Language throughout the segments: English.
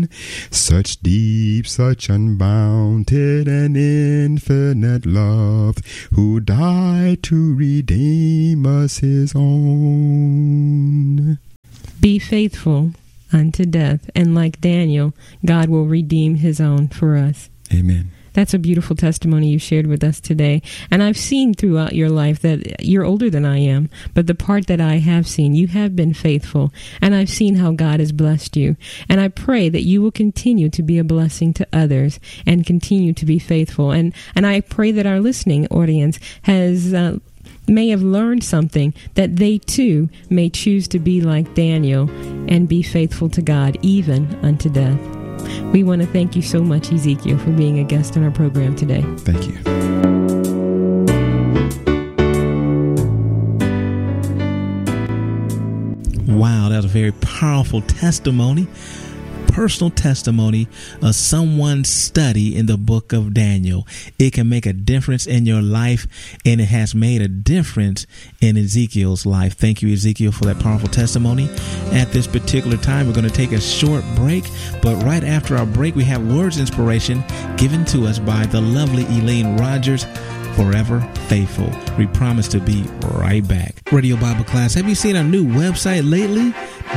Son, such deep, such unbounded and infinite love, who died to redeem us his own. Be faithful unto death, and like Daniel, God will redeem his own for us. Amen. That's a beautiful testimony you shared with us today. And I've seen throughout your life that you're older than I am, but the part that I have seen, you have been faithful. And I've seen how God has blessed you. And I pray that you will continue to be a blessing to others and continue to be faithful. And I pray that our listening audience may have learned something, that they too may choose to be like Daniel and be faithful to God even unto death. We want to thank you so much, Ezekiel, for being a guest on our program today. Thank you. Wow, that was a very powerful testimony. Personal testimony of someone's study in the book of Daniel. It can make a difference in your life, and it has made a difference in Ezekiel's life. Thank you, Ezekiel, for that powerful testimony. At this particular time, we're going to take a short break, but right after our break, we have words inspiration given to us by the lovely Elaine Rogers, Forever Faithful. We promise to be right back. Radio Bible Class, have you seen our new website lately?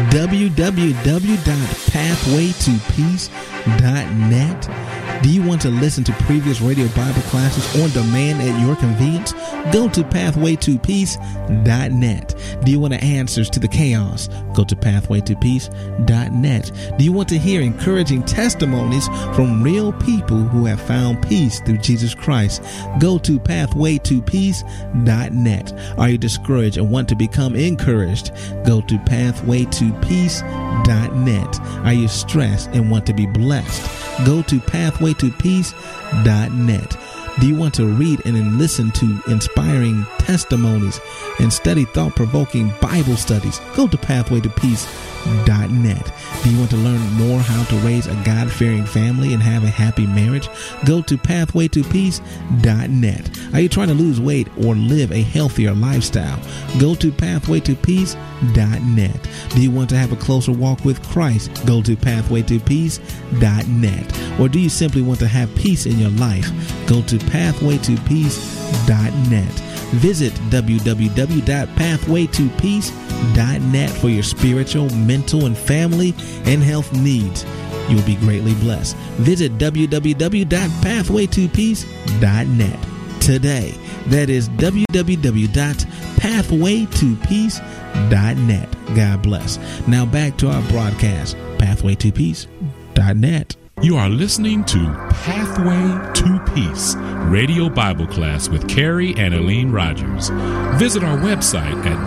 www.pathwaytopeace.net. Do you want to listen to previous Radio Bible classes on demand at your convenience? Go to pathwaytopeace.net. Do you want answers to the chaos? Go to pathwaytopeace.net. Do you want to hear encouraging testimonies from real people who have found peace through Jesus Christ? Go to pathwaytopeace.net. Are you discouraged and want to become encouraged? Go to pathwaytopeace.net. Are you stressed and want to be blessed? Go to pathwaytopeace.net. Do you want to read and listen to inspiring testimonies and study thought-provoking Bible studies? Go to pathwaytopeace.net. Do you want to learn more how to raise a God-fearing family and have a happy marriage? Go to pathwaytopeace.net. Are you trying to lose weight or live a healthier lifestyle? Go to pathwaytopeace.net. Do you want to have a closer walk with Christ? Go to pathwaytopeace.net. Or do you simply want to have peace in your life? Go to pathwaytopeace.net. Visit www.pathwaytopeace.net for your spiritual, mental, and family and health needs. You'll be greatly blessed. Visit www.pathwaytopeace.net today. That is www.pathwaytopeace.net. God bless. Now back to our broadcast, pathwaytopeace.net. You are listening to Pathway to Peace, Radio Bible Class with Carrie and Elaine Rogers. Visit our website at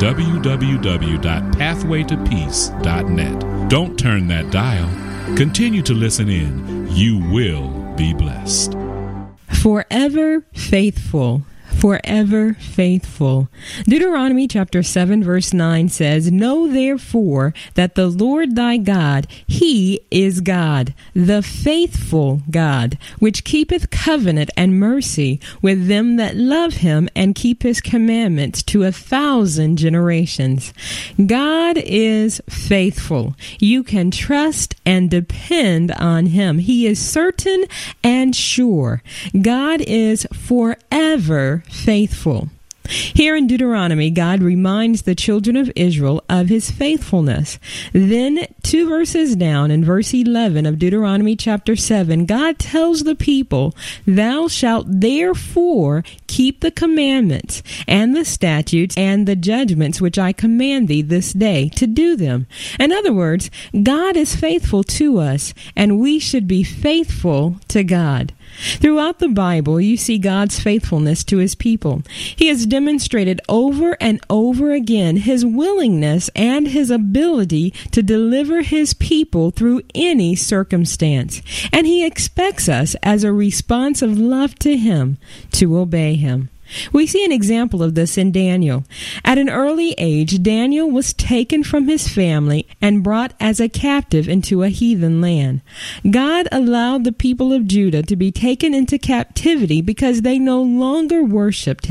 www.pathwaytopeace.net. Don't turn that dial. Continue to listen in. You will be blessed. Forever faithful. Forever faithful. Deuteronomy chapter 7 verse 9 says, Know therefore that the Lord thy God, he is God, the faithful God, which keepeth covenant and mercy with them that love him and keep his commandments to 1,000 generations. God is faithful. You can trust and depend on him. He is certain and sure. God is forever faithful. Here in Deuteronomy, God reminds the children of Israel of his faithfulness. Then, 2 verses down, in verse 11 of Deuteronomy chapter 7, God tells the people, Thou shalt therefore keep the commandments and the statutes and the judgments which I command thee this day to do them. In other words, God is faithful to us, and we should be faithful to God. Throughout the Bible, you see God's faithfulness to his people. He has demonstrated over and over again his willingness and his ability to deliver his people through any circumstance. And he expects us, as a response of love to him, to obey him. We see an example of this in Daniel. At an early age, Daniel was taken from his family and brought as a captive into a heathen land. God allowed the people of Judah to be taken into captivity because they no longer worshipped him.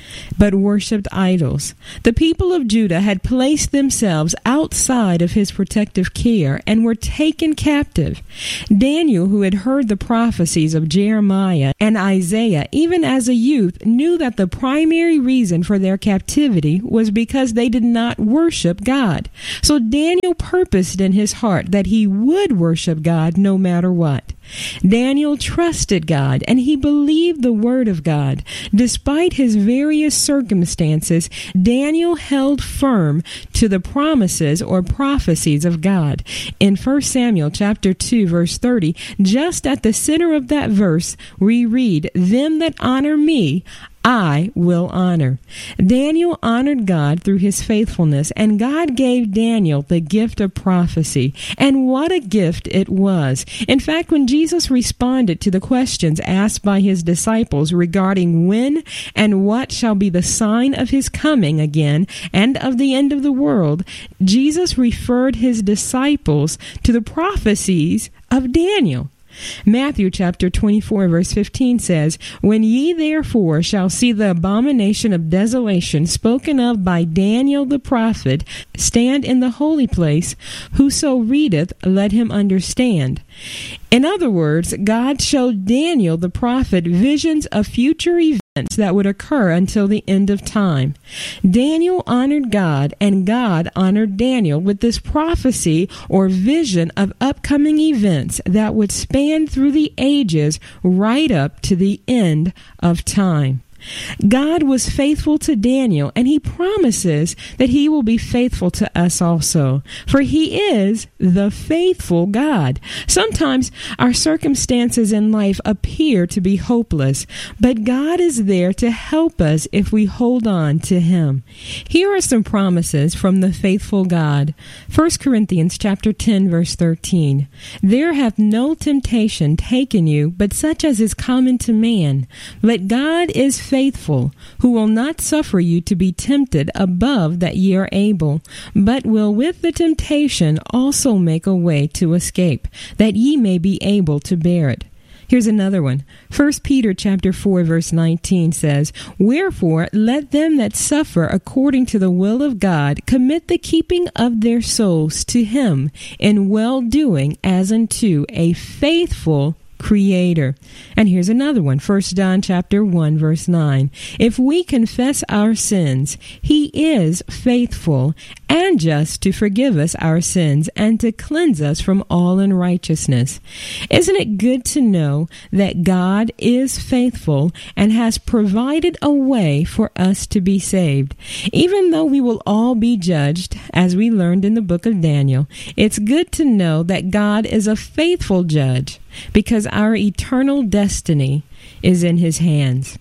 but worshipped idols. The people of Judah had placed themselves outside of his protective care and were taken captive. Daniel, who had heard the prophecies of Jeremiah and Isaiah even as a youth, knew that the primary reason for their captivity was because they did not worship God. So Daniel purposed in his heart that he would worship God no matter what. Daniel trusted God and he believed the word of God. Despite his various circumstances, Daniel held firm to the promises or prophecies of God. In 1 Samuel chapter 2 verse 30, just at the center of that verse, we read, "Them that honor me, I will honor." Daniel honored God through his faithfulness, and God gave Daniel the gift of prophecy. And what a gift it was. In fact, when Jesus responded to the questions asked by his disciples regarding when and what shall be the sign of his coming again and of the end of the world, Jesus referred his disciples to the prophecies of Daniel. Matthew chapter 24 verse 15 says, "When ye therefore shall see the abomination of desolation spoken of by Daniel the prophet stand in the holy place, whoso readeth, let him understand." In other words, God showed Daniel the prophet visions of future events that would occur until the end of time. Daniel honored God, and God honored Daniel with this prophecy or vision of upcoming events that would span through the ages right up to the end of time. God was faithful to Daniel, and he promises that he will be faithful to us also, for he is the faithful God. Sometimes our circumstances in life appear to be hopeless, but God is there to help us if we hold on to him. Here are some promises from the faithful God. 1 Corinthians chapter 10 verse 13. "There hath no temptation taken you, but such as is common to man. But God is faithful, who will not suffer you to be tempted above that ye are able, but will with the temptation also make a way to escape, that ye may be able to bear it." Here's another one. 1 Peter chapter 4 verse 19 says, "Wherefore let them that suffer according to the will of God commit the keeping of their souls to him in well-doing as unto a faithful Creator." And here's another one. 1 John chapter 1 verse 9. "If we confess our sins, he is faithful and just to forgive us our sins and to cleanse us from all unrighteousness." Isn't it good to know that God is faithful and has provided a way for us to be saved? Even though we will all be judged, as we learned in the book of Daniel, it's good to know that God is a faithful judge, because our eternal destiny is in his hands.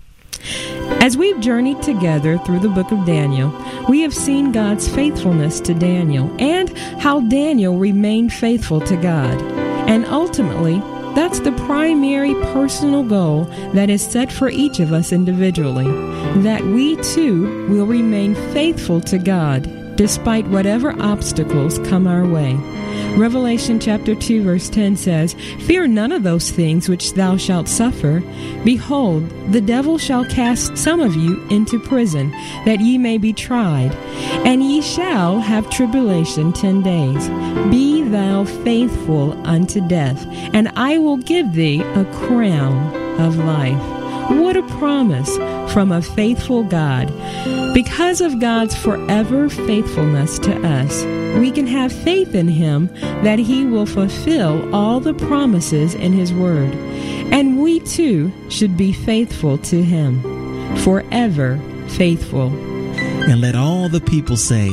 As we've journeyed together through the book of Daniel, we have seen God's faithfulness to Daniel and how Daniel remained faithful to God. And ultimately, that's the primary personal goal that is set for each of us individually, that we too will remain faithful to God despite whatever obstacles come our way. Revelation chapter 2 verse 10 says, "Fear none of those things which thou shalt suffer. Behold, the devil shall cast some of you into prison, that ye may be tried. And ye shall have tribulation 10 days. Be thou faithful unto death, and I will give thee a crown of life." What a promise from a faithful God. Because of God's forever faithfulness to us, we can have faith in him that he will fulfill all the promises in his word. And we too should be faithful to him, forever faithful. And let all the people say,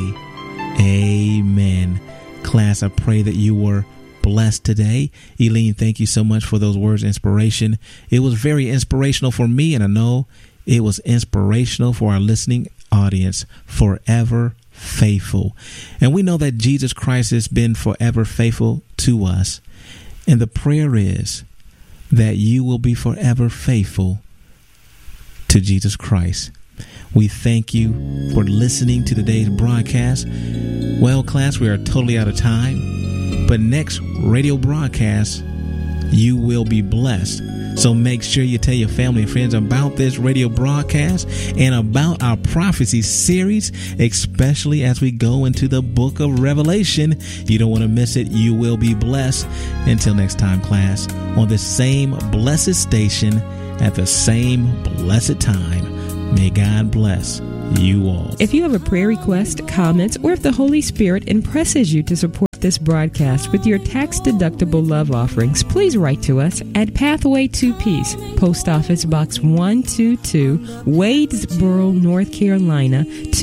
amen. Class, I pray that you were blessed today. Eileen, thank you so much for those words of inspiration. It was very inspirational for me, and I know it was inspirational for our listening audience. Forever faithful. And we know that Jesus Christ has been forever faithful to us. And the prayer is that you will be forever faithful to Jesus Christ. We thank you for listening to today's broadcast. Well, class, we are totally out of time. But next radio broadcast, you will be blessed So make sure you tell your family and friends about this radio broadcast and about our prophecy series, especially as we go into the book of Revelation. You don't want to miss it. You will be blessed. Until next time, class, on the same blessed station at the same blessed time. May God bless you all. If you have a prayer request, comments, or if the Holy Spirit impresses you to support this broadcast with your tax-deductible love offerings, please write to us at Pathway to Peace, Post Office Box 122, Wadesboro, North Carolina,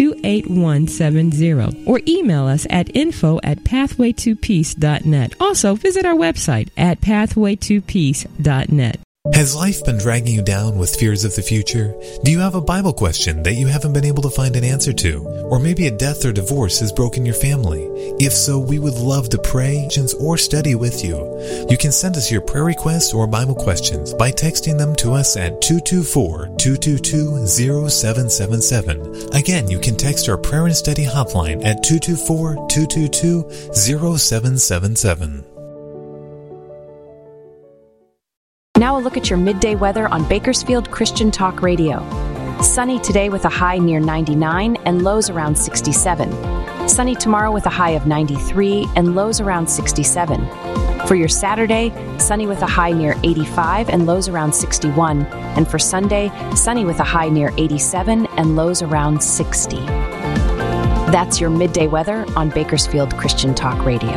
28170, or email us at info@pathwaytopeace.net. Also, visit our website at pathwaytopeace.net. Has life been dragging you down with fears of the future? Do you have a Bible question that you haven't been able to find an answer to? Or maybe a death or divorce has broken your family? If so, we would love to pray or study with you. You can send us your prayer requests or Bible questions by texting them to us at 224-222-0777. Again, you can text our prayer and study hotline at 224-222-0777. Now a look at your midday weather on Bakersfield Christian Talk Radio. Sunny today with a high near 99 and lows around 67. Sunny tomorrow with a high of 93 and lows around 67. For your Saturday, sunny with a high near 85 and lows around 61. And for Sunday, sunny with a high near 87 and lows around 60. That's your midday weather on Bakersfield Christian Talk Radio.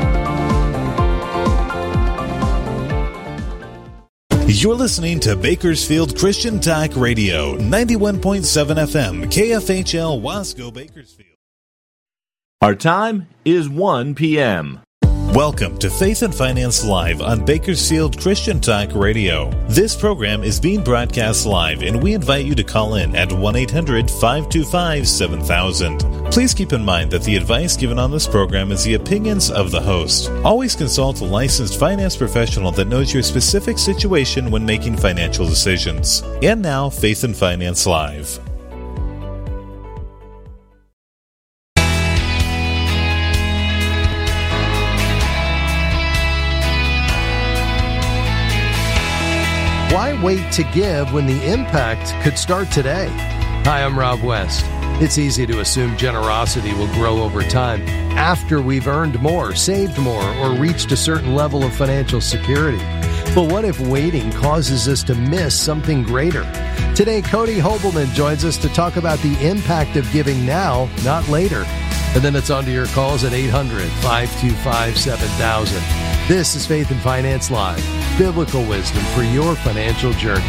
You're listening to Bakersfield Christian Talk Radio, 91.7 FM, KFHL, Wasco, Bakersfield. Our time is 1 p.m. Welcome to Faith and Finance Live on Bakersfield Christian Talk Radio. This program is being broadcast live, and we invite you to call in at 1-800-525-7000. Please keep in mind that the advice given on this program is the opinions of the host. Always consult a licensed finance professional that knows your specific situation when making financial decisions. And now, Faith and Finance Live. Why wait to give when the impact could start today? Hi, I'm Rob West. It's easy to assume generosity will grow over time after we've earned more, saved more, or reached a certain level of financial security. But what if waiting causes us to miss something greater? Today, Cody Hobelman joins us to talk about the impact of giving now, not later. And then it's on to your calls at 800-525-7000. This is Faith and Finance Live, biblical wisdom for your financial journey.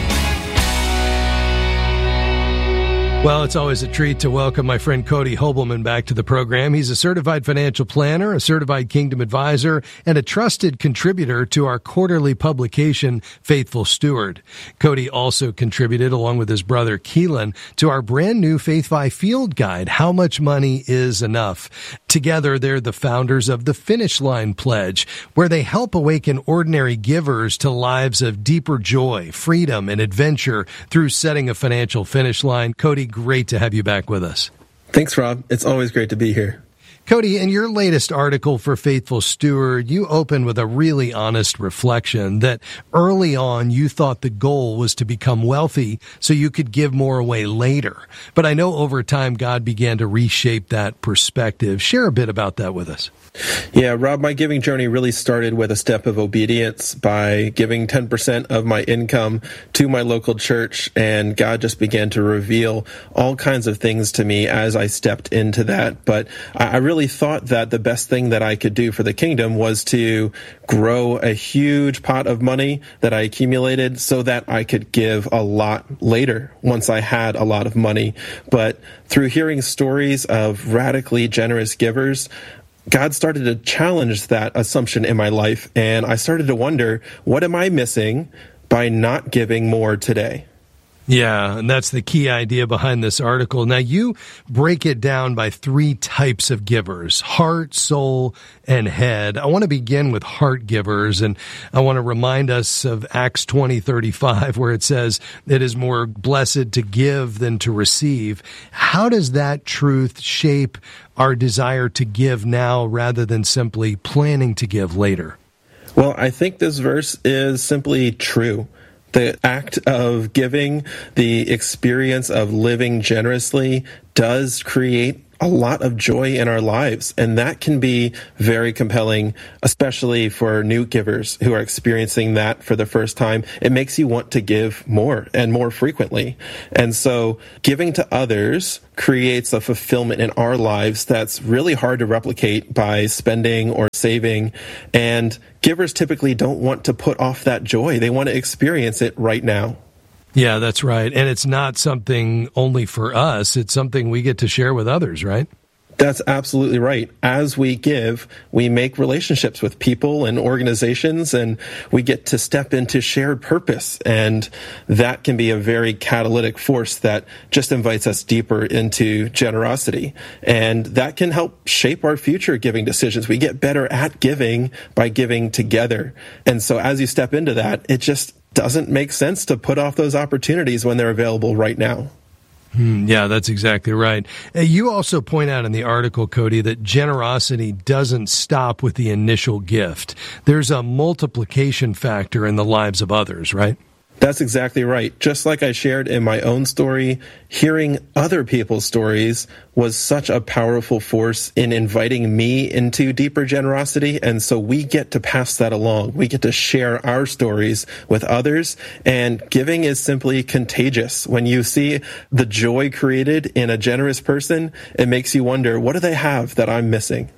Well, it's always a treat to welcome my friend Cody Hobelman back to the program. He's a certified financial planner, a certified Kingdom advisor, and a trusted contributor to our quarterly publication, Faithful Steward. Cody also contributed, along with his brother Keelan, to our brand new Faith by Field guide, How Much Money is Enough. Together, they're the founders of the Finish Line Pledge, where they help awaken ordinary givers to lives of deeper joy, freedom, and adventure through setting a financial finish line. Cody, great to have you back with us. Thanks, Rob. It's always great to be here. Cody, in your latest article for Faithful Steward, you open with a really honest reflection that early on you thought the goal was to become wealthy so you could give more away later. But I know over time God began to reshape that perspective. Share a bit about that with us. Yeah, Rob, my giving journey really started with a step of obedience by giving 10% of my income to my local church, and God just began to reveal all kinds of things to me as I stepped into that. But I really thought that the best thing that I could do for the kingdom was to grow a huge pot of money that I accumulated so that I could give a lot later once I had a lot of money. But through hearing stories of radically generous givers, God started to challenge that assumption in my life, and I started to wonder, what am I missing by not giving more today? Yeah, and that's the key idea behind this article. Now, you break it down by 3 types of givers: heart, soul, and head. I want to begin with heart givers, and I want to remind us of Acts 20:35, where it says, "It is more blessed to give than to receive." How does that truth shape our desire to give now rather than simply planning to give later? Well, I think this verse is simply true. The act of giving, the experience of living generously does create a lot of joy in our lives. And that can be very compelling, especially for new givers who are experiencing that for the first time. It makes you want to give more and more frequently. And so giving to others creates a fulfillment in our lives that's really hard to replicate by spending or saving. And givers typically don't want to put off that joy. They want to experience it right now. Yeah, that's right. And it's not something only for us. It's something we get to share with others, right? That's absolutely right. As we give, we make relationships with people and organizations, and we get to step into shared purpose. And that can be a very catalytic force that just invites us deeper into generosity. And that can help shape our future giving decisions. We get better at giving by giving together. And so as you step into that, it just doesn't make sense to put off those opportunities when they're available right now. Yeah, that's exactly right. You also point out in the article, Cody, that generosity doesn't stop with the initial gift. There's a multiplication factor in the lives of others, right? That's exactly right. Just like I shared in my own story, hearing other people's stories was such a powerful force in inviting me into deeper generosity. And so we get to pass that along. We get to share our stories with others. And giving is simply contagious. When you see the joy created in a generous person, it makes you wonder, what do they have that I'm missing?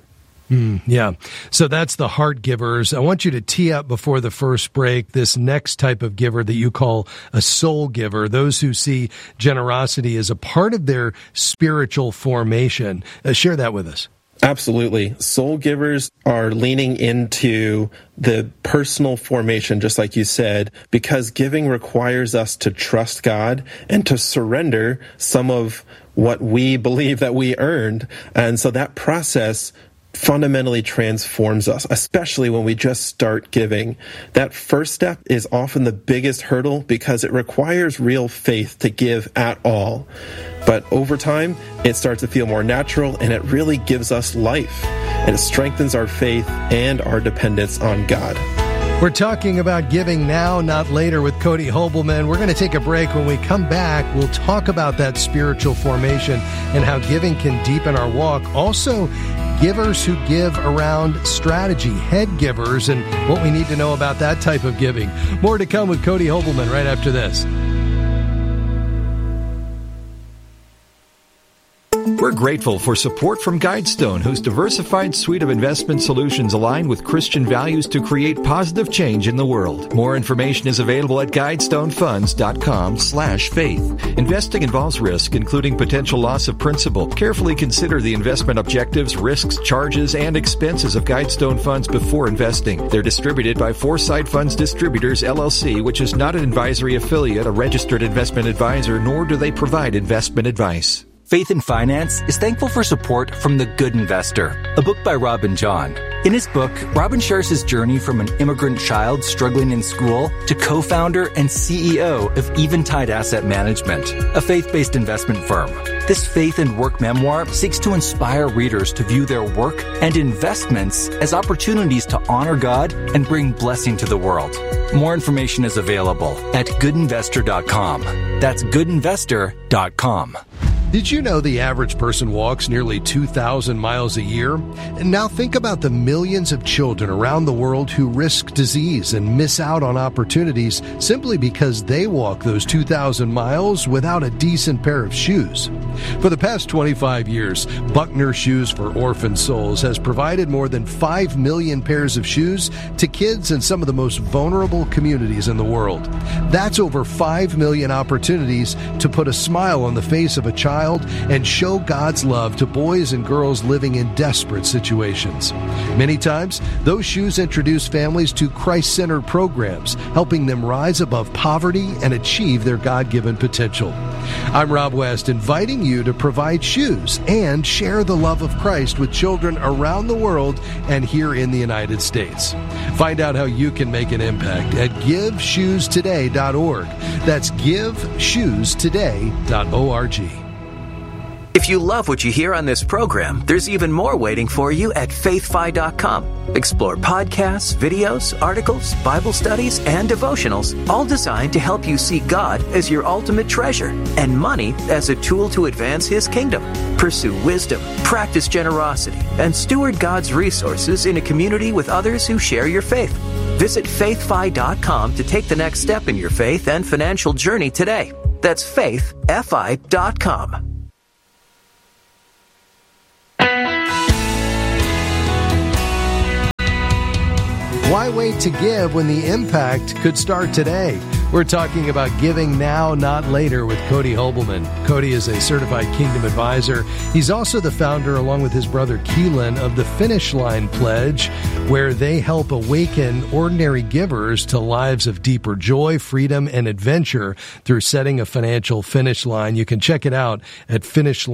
Yeah. So that's the heart givers. I want you to tee up before the first break this next type of giver that you call a soul giver, those who see generosity as a part of their spiritual formation. Share that with us. Absolutely. Soul givers are leaning into the personal formation, just like you said, because giving requires us to trust God and to surrender some of what we believe that we earned. And so that process fundamentally transforms us, especially when we just start giving. That first step is often the biggest hurdle because it requires real faith to give at all. But over time, it starts to feel more natural, and it really gives us life. And it strengthens our faith and our dependence on God. We're talking about giving now, not later, with Cody Hobelman. We're going to take a break. When we come back, we'll talk about that spiritual formation and how giving can deepen our walk. Also, givers who give around strategy, head givers, and what we need to know about that type of giving. More to come with Cody Hobelman right after this. We're grateful for support from Guidestone, whose diversified suite of investment solutions align with Christian values to create positive change in the world. More information is available at guidestonefunds.com/faith. Investing involves risk, including potential loss of principal. Carefully consider the investment objectives, risks, charges, and expenses of Guidestone Funds before investing. They're distributed by Foresight Funds Distributors, LLC, which is not an advisory affiliate, a registered investment advisor, nor do they provide investment advice. Faith in Finance is thankful for support from The Good Investor, a book by Robin John. In his book, Robin shares his journey from an immigrant child struggling in school to co-founder and CEO of Eventide Asset Management, a faith-based investment firm. This faith and work memoir seeks to inspire readers to view their work and investments as opportunities to honor God and bring blessing to the world. More information is available at goodinvestor.com. That's goodinvestor.com. Did you know the average person walks nearly 2,000 miles a year? And now think about the millions of children around the world who risk disease and miss out on opportunities simply because they walk those 2,000 miles without a decent pair of shoes. For the past 25 years, Buckner Shoes for Orphan Souls has provided more than 5 million pairs of shoes to kids in some of the most vulnerable communities in the world. That's over 5 million opportunities to put a smile on the face of a child and show God's love to boys and girls living in desperate situations. Many times, those shoes introduce families to Christ-centered programs, helping them rise above poverty and achieve their God-given potential. I'm Rob West, inviting you to provide shoes and share the love of Christ with children around the world and here in the United States. Find out how you can make an impact at GiveShoesToday.org. That's GiveShoesToday.org. If you love what you hear on this program, there's even more waiting for you at faithfi.com. Explore podcasts, videos, articles, Bible studies, and devotionals, all designed to help you see God as your ultimate treasure and money as a tool to advance His kingdom. Pursue wisdom, practice generosity, and steward God's resources in a community with others who share your faith. Visit faithfi.com to take the next step in your faith and financial journey today. That's faithfi.com. Why wait to give when the impact could start today? We're talking about giving now, not later with Cody Hobelman. Cody is a certified Kingdom advisor. He's also the founder, along with his brother Keelan, of the Finish Line Pledge, where they help awaken ordinary givers to lives of deeper joy, freedom, and adventure through setting a financial finish line. You can check it out at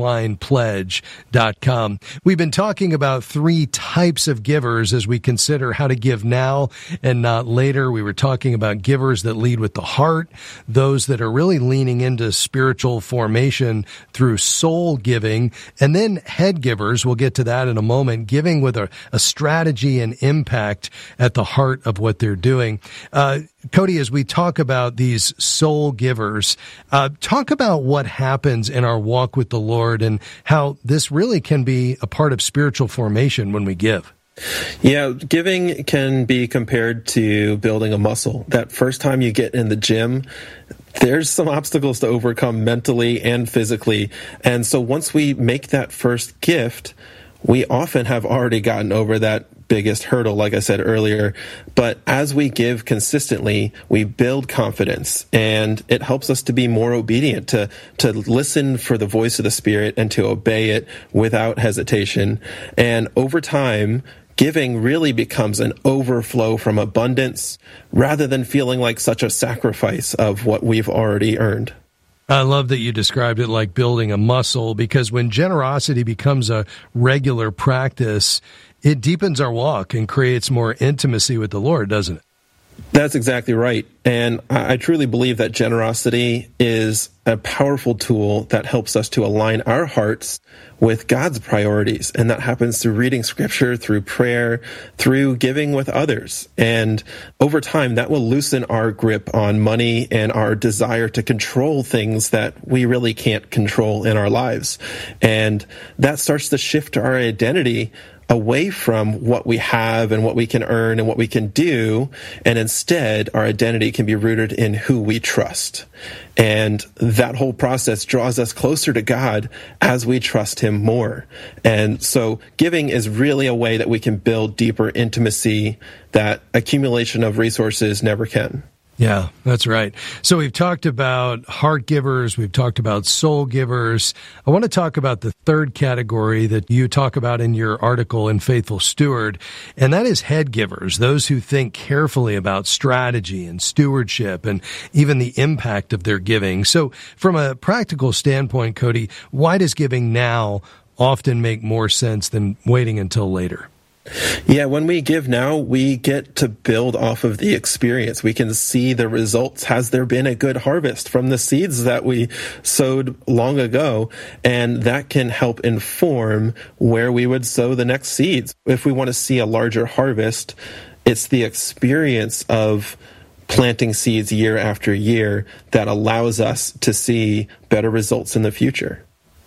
finishlinepledge.com. We've been talking about 3 types of givers as we consider how to give now and not later. We were talking about givers that lead with the heart, those that are really leaning into spiritual formation through soul giving, and then head givers, we'll get to that in a moment, giving with a strategy and impact at the heart of what they're doing. Cody, as we talk about these soul givers, talk about what happens in our walk with the Lord and how this really can be a part of spiritual formation when we give. Yeah, giving can be compared to building a muscle. That first time you get in the gym, there's some obstacles to overcome mentally and physically. And so once we make that first gift, we often have already gotten over that biggest hurdle, like I said earlier. But as we give consistently, we build confidence, and it helps us to be more obedient, to listen for the voice of the Spirit and to obey it without hesitation. And over time, giving really becomes an overflow from abundance rather than feeling like such a sacrifice of what we've already earned. I love that you described it like building a muscle, because when generosity becomes a regular practice, it deepens our walk and creates more intimacy with the Lord, doesn't it? That's exactly right. And I truly believe that generosity is a powerful tool that helps us to align our hearts with God's priorities. And that happens through reading Scripture, through prayer, through giving with others. And over time, that will loosen our grip on money and our desire to control things that we really can't control in our lives. And that starts to shift our identity away from what we have and what we can earn and what we can do, and instead our identity can be rooted in who we trust. And that whole process draws us closer to God as we trust Him more. And so giving is really a way that we can build deeper intimacy that accumulation of resources never can. Yeah, that's right. So we've talked about heart givers, we've talked about soul givers. I want to talk about the third category that you talk about in your article in Faithful Steward, and that is head givers, those who think carefully about strategy and stewardship and even the impact of their giving. So from a practical standpoint, Cody, why does giving now often make more sense than waiting until later? Yeah, when we give now, we get to build off of the experience. We can see the results. Has there been a good harvest from the seeds that we sowed long ago? And that can help inform where we would sow the next seeds. If we want to see a larger harvest, it's the experience of planting seeds year after year that allows us to see better results in the future.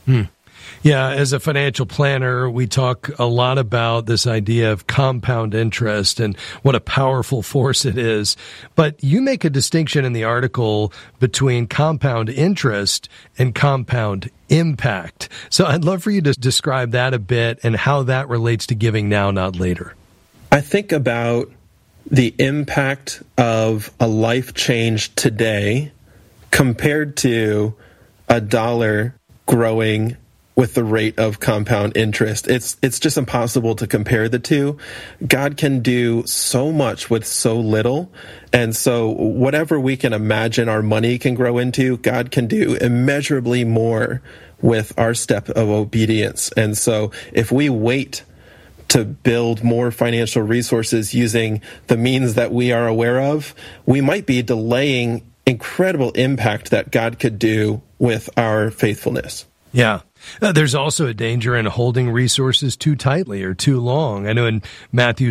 Yeah, as a financial planner, we talk a lot about this idea of compound interest and what a powerful force it is. But you make a distinction in the article between compound interest and compound impact. So I'd love for you to describe that a bit and how that relates to giving now, not later. I think about the impact of a life change today compared to $1 growing with the rate of compound interest. It's just impossible to compare the two. God can do so much with so little. And so whatever we can imagine our money can grow into, God can do immeasurably more with our step of obedience. And so if we wait to build more financial resources using the means that we are aware of, we might be delaying incredible impact that God could do with our faithfulness. Yeah. There's also a danger in holding resources too tightly or too long. I know in Matthew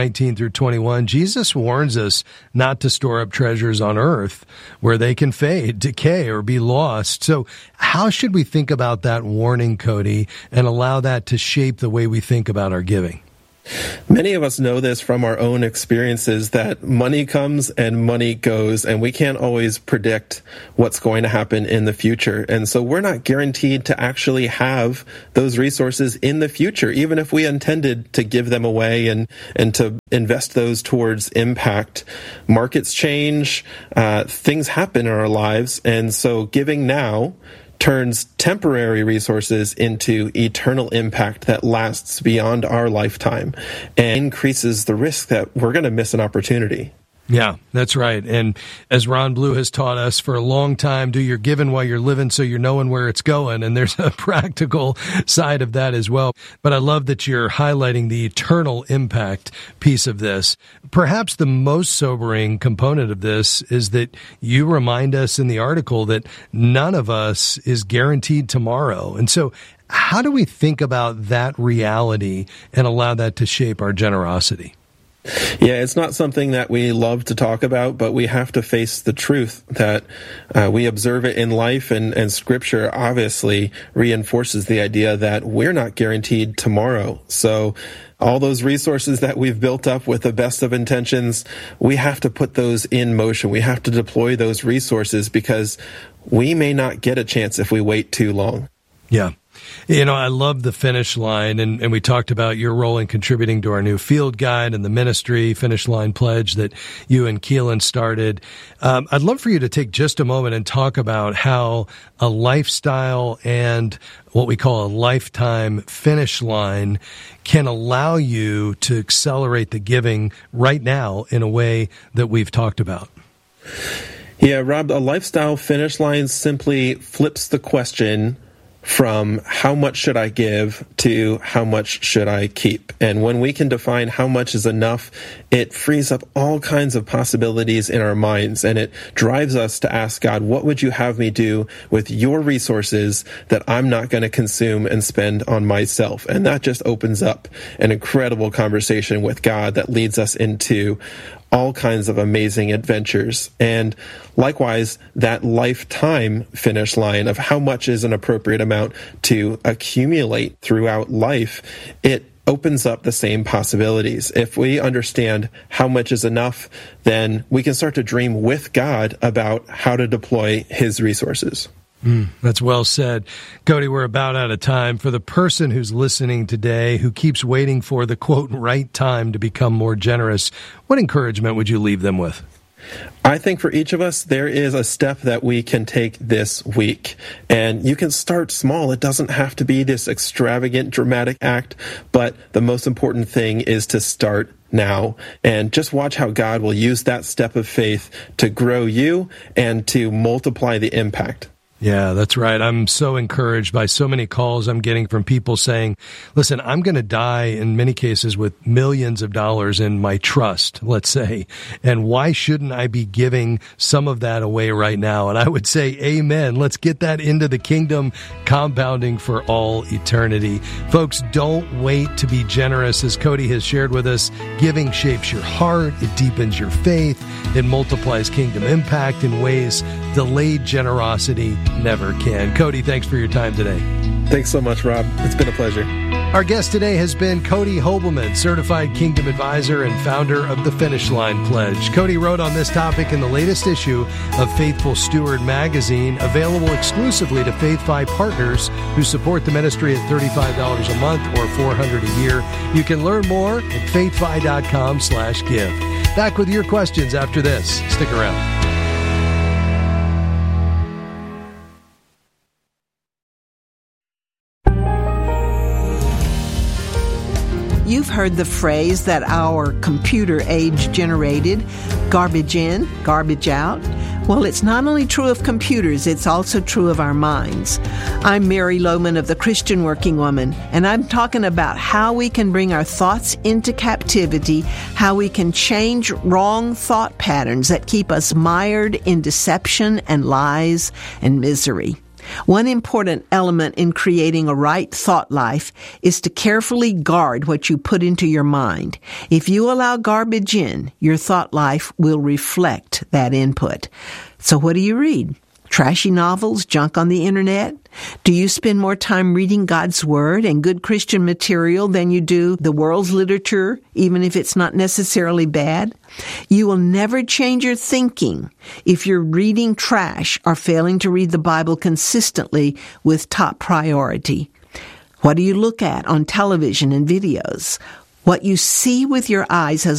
6:19-21, Jesus warns us not to store up treasures on earth where they can fade, decay, or be lost. So how should we think about that warning, Cody, and allow that to shape the way we think about our giving? Many of us know this from our own experiences, that money comes and money goes, and we can't always predict what's going to happen in the future. And so we're not guaranteed to actually have those resources in the future, even if we intended to give them away and to invest those towards impact. Markets change, things happen in our lives, and so giving now turns temporary resources into eternal impact that lasts beyond our lifetime and increases the risk that we're going to miss an opportunity. Yeah, that's right. And as Ron Blue has taught us for a long time, do your giving while you're living so you're knowing where it's going. And there's a practical side of that as well. But I love that you're highlighting the eternal impact piece of this. Perhaps the most sobering component of this is that you remind us in the article that none of us is guaranteed tomorrow. And so how do we think about that reality and allow that to shape our generosity? Yeah, it's not something that we love to talk about, but we have to face the truth that we observe it in life, and Scripture obviously reinforces the idea that we're not guaranteed tomorrow. So all those resources that we've built up with the best of intentions, we have to put those in motion. We have to deploy those resources because we may not get a chance if we wait too long. Yeah. You know, I love the Finish Line, and we talked about your role in contributing to our new field guide and the ministry Finish Line Pledge that you and Keelan started. I'd love for you to take just a moment and talk about how a lifestyle and what we call a lifetime finish line can allow you to accelerate the giving right now in a way that we've talked about. Yeah, Rob, a lifestyle finish line simply flips the question from how much should I give to how much should I keep. And when we can define how much is enough, it frees up all kinds of possibilities in our minds, and it drives us to ask God, what would you have me do with your resources that I'm not going to consume and spend on myself? And that just opens up an incredible conversation with God that leads us into all kinds of amazing adventures. And likewise, that lifetime finish line of how much is an appropriate amount to accumulate throughout life, it opens up the same possibilities. If we understand how much is enough, then we can start to dream with God about how to deploy His resources. That's well said. Cody, we're about out of time. For the person who's listening today who keeps waiting for the, quote, right time to become more generous, what encouragement would you leave them with? I think for each of us, there is a step that we can take this week. And you can start small. It doesn't have to be this extravagant, dramatic act. But the most important thing is to start now. And just watch how God will use that step of faith to grow you and to multiply the impact. Yeah, that's right. I'm so encouraged by so many calls I'm getting from people saying, listen, I'm going to die in many cases with millions of dollars in my trust, let's say. And why shouldn't I be giving some of that away right now? And I would say, amen. Let's get that into the kingdom, compounding for all eternity. Folks, don't wait to be generous. As Cody has shared with us, giving shapes your heart. It deepens your faith. It multiplies kingdom impact in ways delayed generosity never can. Cody, thanks for your time today. Thanks so much, Rob. It's been a pleasure. Our guest today has been Cody Hobelman, Certified Kingdom Advisor and founder of the Finish Line Pledge. Cody wrote on this topic in the latest issue of Faithful Steward magazine, available exclusively to Faith Fi partners who support the ministry at $35 a month or $400 a year. You can learn more at faithfi.com/give. Back with your questions after this. Stick around. You've heard the phrase that our computer age generated, garbage in, garbage out. Well, it's not only true of computers, it's also true of our minds. I'm Mary Lohman of the Christian Working Woman, and I'm talking about how we can bring our thoughts into captivity, how we can change wrong thought patterns that keep us mired in deception and lies and misery. One important element in creating a right thought life is to carefully guard what you put into your mind. If you allow garbage in, your thought life will reflect that input. So what do you read? Trashy novels, junk on the internet? Do you spend more time reading God's Word and good Christian material than you do the world's literature, even if it's not necessarily bad? You will never change your thinking if you're reading trash or failing to read the Bible consistently with top priority. What do you look at on television and videos? What you see with your eyes has